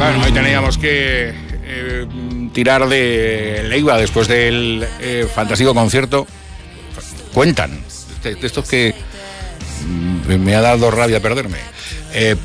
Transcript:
Bueno, hoy teníamos que tirar de Leiva después del fantástico concierto. Cuentan, de estos que me ha dado rabia perderme.